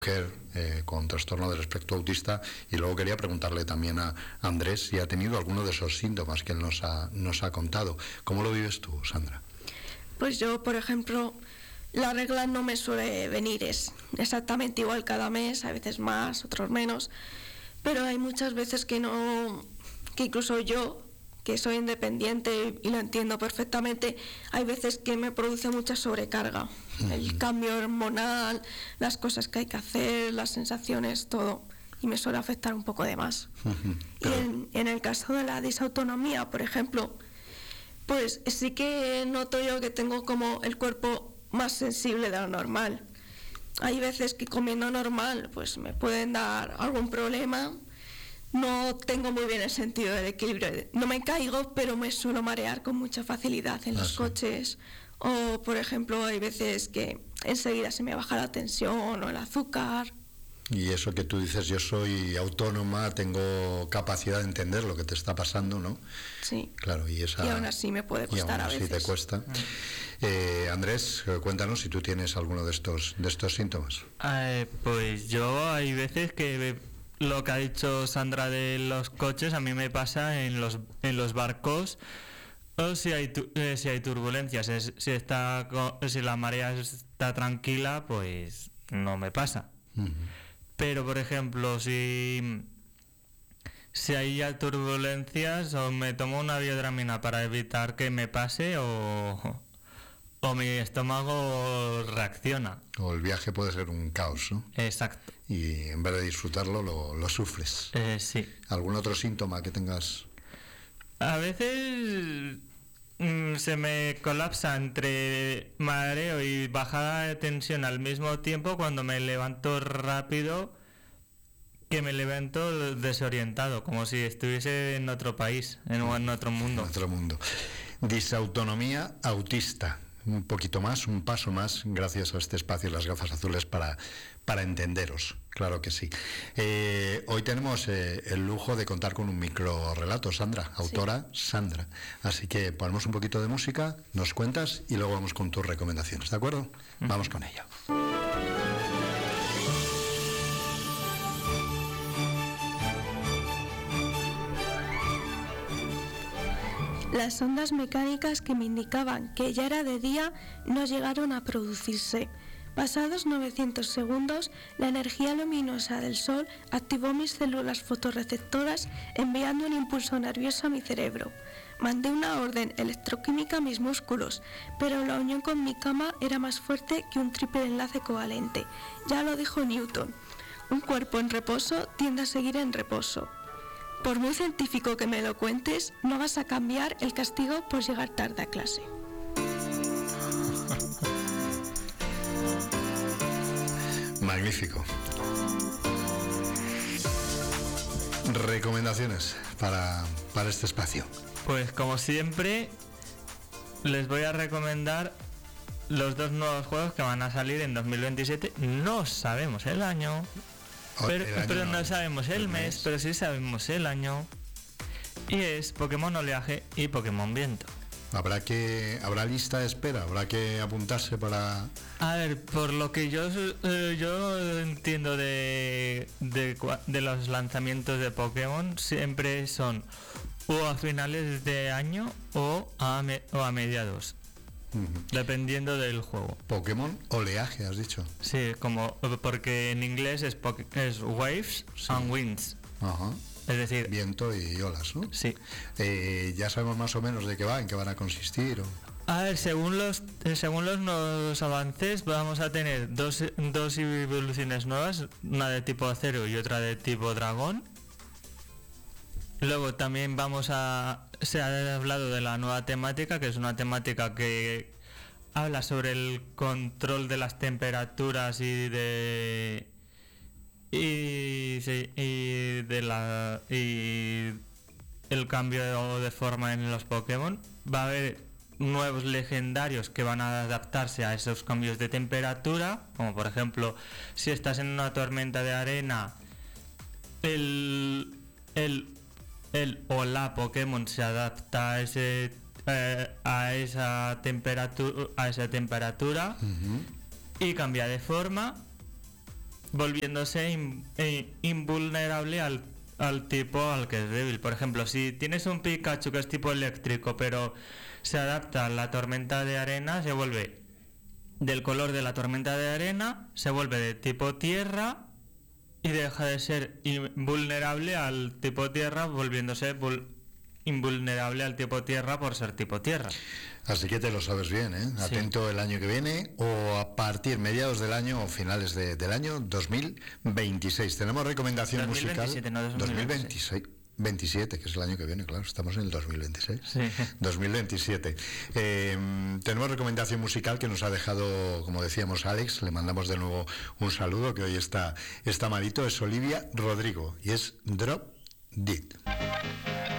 con trastorno del espectro autista, y luego quería preguntarle también a Andrés si ha tenido alguno de esos síntomas que él nos ha contado. ¿Cómo lo vives tú, Sandra? Pues yo, por ejemplo, la regla no me suele venir, es exactamente igual cada mes, a veces más, otros menos, pero hay muchas veces que no, que incluso yo, que soy independiente y lo entiendo perfectamente, hay veces que me produce mucha sobrecarga. El cambio hormonal, las cosas que hay que hacer, las sensaciones, todo. Y me suele afectar un poco de más. Y en el caso de la disautonomía, por ejemplo, pues sí que noto yo que tengo como el cuerpo más sensible de lo normal. Hay veces que comiendo normal pues me pueden dar algún problema. No tengo muy bien el sentido del equilibrio. No me caigo, pero me suelo marear con mucha facilidad en los coches. O, por ejemplo, hay veces que enseguida se me baja la tensión o el azúcar. Y eso que tú dices, yo soy autónoma, tengo capacidad de entender lo que te está pasando, ¿no? Sí. Claro, y aún así me puede costar a veces. Y aún así te cuesta. Andrés, cuéntanos si tú tienes alguno de estos síntomas. Pues yo hay veces que lo que ha dicho Sandra de los coches, a mí me pasa en los barcos, o si hay turbulencias. Si la marea está tranquila, pues no me pasa. Pero, por ejemplo, si hay ya turbulencias, o me tomo una biodramina para evitar que me pase, o mi estómago reacciona. O el viaje puede ser un caos, ¿no? Exacto. Y en vez de disfrutarlo, lo sufres. Sí. ¿Algún otro síntoma que tengas? A veces se me colapsa entre mareo y bajada de tensión al mismo tiempo cuando me levanto rápido, que me levanto desorientado, como si estuviese en otro país, en otro mundo. En otro mundo. Disautonomía autista. Un poquito más, un paso más, gracias a este espacio y las gafas azules para entenderos, claro que sí. Hoy tenemos el lujo de contar con un micro relato, Sandra, autora Sandra. Así que ponemos un poquito de música, nos cuentas y luego vamos con tus recomendaciones, ¿de acuerdo? Vamos con ello. Las ondas mecánicas que me indicaban que ya era de día no llegaron a producirse. Pasados 900 segundos, la energía luminosa del sol activó mis células fotorreceptoras enviando un impulso nervioso a mi cerebro. Mandé una orden electroquímica a mis músculos, pero la unión con mi cama era más fuerte que un triple enlace covalente. Ya lo dijo Newton. Un cuerpo en reposo tiende a seguir en reposo. Por muy científico que me lo cuentes, no vas a cambiar el castigo por llegar tarde a clase. Magnífico. Recomendaciones para este espacio. Pues como siempre, les voy a recomendar los 2 nuevos juegos que van a salir en 2027. No sabemos el año. Pero no sabemos el mes, pero sí sabemos el año. Y es Pokémon Oleaje y Pokémon Viento. ¿Habrá lista de espera? ¿Habrá que apuntarse para...? A ver, por lo que yo entiendo de los lanzamientos de Pokémon, siempre son o a finales de año o a mediados. Dependiendo del juego. Pokémon Oleaje, has dicho. Sí, porque en inglés es Waves and Winds. Ajá. Es decir, viento y olas, ¿no? Sí. Ya sabemos más o menos de qué va, en qué van a consistir. A ver, según los nuevos avances, vamos a tener dos evoluciones nuevas, una de tipo acero y otra de tipo dragón. Luego también se ha hablado de la nueva temática, que es una temática que habla sobre el control de las temperaturas y el cambio de forma en los Pokémon. Va a haber nuevos legendarios que van a adaptarse a esos cambios de temperatura, como por ejemplo, si estás en una tormenta de arena, el o la Pokémon se adapta a esa temperatura y cambia de forma. volviéndose invulnerable al tipo al que es débil. Por ejemplo, si tienes un Pikachu que es tipo eléctrico, pero se adapta a la tormenta de arena, se vuelve del color de la tormenta de arena, se vuelve de tipo tierra y deja de ser invulnerable al tipo tierra, volviéndose invulnerable al tipo tierra por ser tipo tierra. Así que te lo sabes bien, ¿eh? Sí. Atento el año que viene o a partir mediados del año o finales del año 2026. Tenemos recomendación 2027, musical. no 2026. 27, que es el año que viene, claro, estamos en el 2026. Sí. 2027. Tenemos recomendación musical que nos ha dejado, como decíamos, Alex. Le mandamos de nuevo un saludo, que hoy está malito. Es Olivia Rodrigo y es Drop Dead.